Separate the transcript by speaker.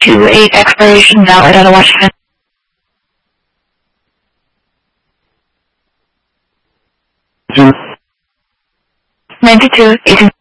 Speaker 1: 28 expiration valid on a Washington. 92 18.